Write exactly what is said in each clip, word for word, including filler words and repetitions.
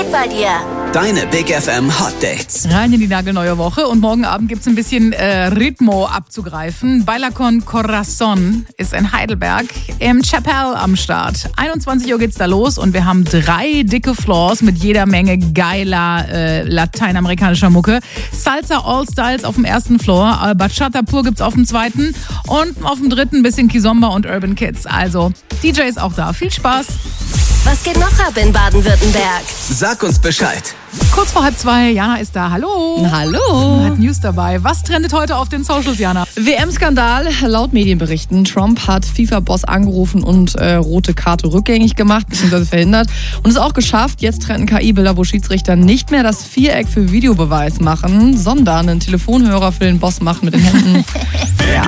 geht bei dir? Deine Big F M Hot Dates. Rein in die nagelneue Woche und morgen Abend gibt's ein bisschen äh, Ritmo abzugreifen. Baila con Corazon ist in Heidelberg im Chapelle am Start. einundzwanzig Uhr geht's da los und wir haben drei dicke Floors mit jeder Menge geiler äh, lateinamerikanischer Mucke. Salsa All Styles auf dem ersten Floor, äh, Bachata pur gibt's auf dem zweiten und auf dem dritten ein bisschen Kizomba und Urban Kids. Also D J ist auch da. Viel Spaß! Was geht noch ab in Baden-Württemberg? Sag uns Bescheid. Kurz vor halb zwei, Jana ist da. Hallo. Hallo. Hat News dabei. Was trendet heute auf den Socials, Jana? W M-Skandal. Laut Medienberichten, Trump hat FIFA-Boss angerufen und äh, rote Karte rückgängig gemacht bzw. verhindert. Und es auch geschafft. Jetzt trenden K I-Bilder, wo Schiedsrichter nicht mehr das Viereck für Videobeweis machen, sondern einen Telefonhörer für den Boss machen mit den Händen. Ja.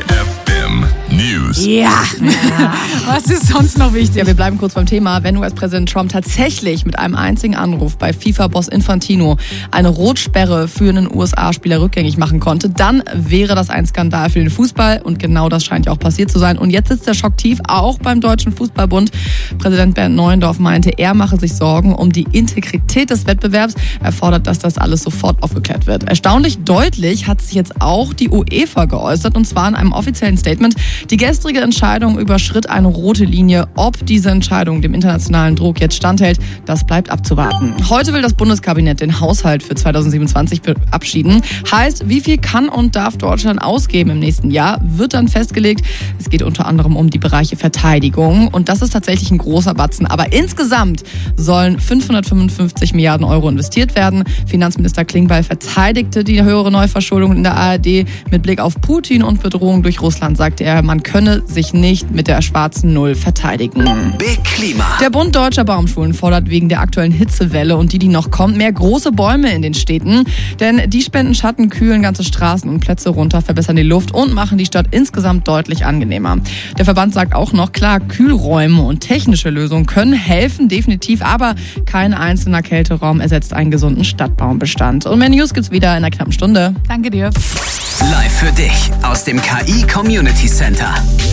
News. Ja. ja. Was ist sonst noch wichtig? Ja, wir bleiben kurz beim Thema. Wenn U S-Präsident Trump tatsächlich mit einem einzigen Anruf bei FIFA-Boss Infantino eine Rotsperre für einen U S A-Spieler rückgängig machen konnte, dann wäre das ein Skandal für den Fußball. Und genau das scheint ja auch passiert zu sein. Und jetzt sitzt der Schock tief, auch beim Deutschen Fußballbund. Präsident Bernd Neuendorf meinte, er mache sich Sorgen um die Integrität des Wettbewerbs. Er fordert, dass das alles sofort aufgeklärt wird. Erstaunlich deutlich hat sich jetzt auch die UEFA geäußert, und zwar in einem offiziellen Statement. Die gestrige Entscheidung überschritt eine rote Linie. Ob diese Entscheidung dem internationalen Druck jetzt standhält, das bleibt abzuwarten. Heute will das Bundeskabinett den Haushalt für zweitausendsiebenundzwanzig verabschieden. Heißt, wie viel kann und darf Deutschland ausgeben im nächsten Jahr, wird dann festgelegt. Es geht unter anderem um die Bereiche Verteidigung. Und das ist tatsächlich ein großer Batzen. Aber insgesamt sollen fünfhundertfünfundfünfzig Milliarden Euro investiert werden. Finanzminister Klingbeil verteidigte die höhere Neuverschuldung in der A R D. Mit Blick auf Putin und Bedrohung durch Russland sagte er, man könne sich nicht mit der schwarzen Null verteidigen. Big Klima. Der Bund Deutscher Baumschulen fordert wegen der aktuellen Hitzewelle und die, die noch kommt, mehr große Bäume in den Städten. Denn die spenden Schatten, kühlen ganze Straßen und Plätze runter, verbessern die Luft und machen die Stadt insgesamt deutlich angenehmer. Der Verband sagt auch noch, klar, Kühlräume und technische Lösungen können helfen, definitiv, aber kein einzelner Kälteraum ersetzt einen gesunden Stadtbaumbestand. Und mehr News gibt's wieder in einer knappen Stunde. Danke dir. Live für dich aus dem K I Community Center.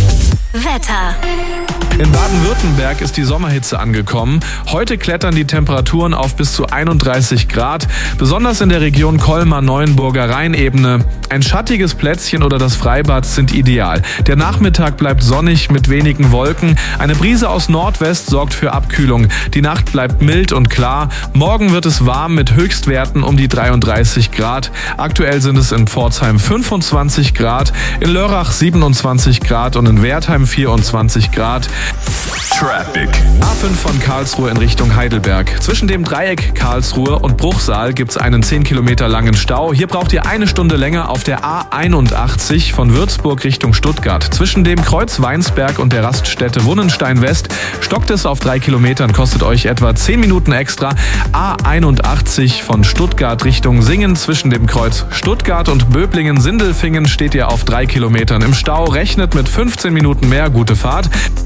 Wetter. In Baden-Württemberg ist die Sommerhitze angekommen. Heute klettern die Temperaturen auf bis zu einunddreißig Grad. Besonders in der Region Colmar-Neuenburger Rheinebene. Ein schattiges Plätzchen oder das Freibad sind ideal. Der Nachmittag bleibt sonnig mit wenigen Wolken. Eine Brise aus Nordwest sorgt für Abkühlung. Die Nacht bleibt mild und klar. Morgen wird es warm mit Höchstwerten um die dreiunddreißig Grad. Aktuell sind es in Pforzheim fünfundzwanzig Grad, in Lörrach siebenundzwanzig Grad und in Wertheim vierundzwanzig Grad. Traffic. A fünf von Karlsruhe in Richtung Heidelberg. Zwischen dem Dreieck Karlsruhe und Bruchsal gibt es einen zehn Kilometer langen Stau. Hier braucht ihr eine Stunde länger auf der A einundachtzig von Würzburg Richtung Stuttgart. Zwischen dem Kreuz Weinsberg und der Raststätte Wunnenstein West stockt es auf drei Kilometern, kostet euch etwa zehn Minuten extra. A einundachtzig von Stuttgart Richtung Singen. Zwischen dem Kreuz Stuttgart und Böblingen-Sindelfingen steht ihr auf drei Kilometern im Stau. Rechnet mit fünfzehn Minuten mehr. Gute Fahrt.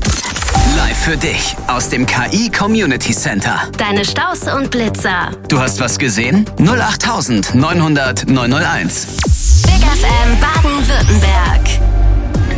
Live für dich aus dem K I Community Center. Deine Staus und Blitzer. Du hast was gesehen? null acht neunhundert neunhundert neunhunderteins. Big F M Baden-Württemberg.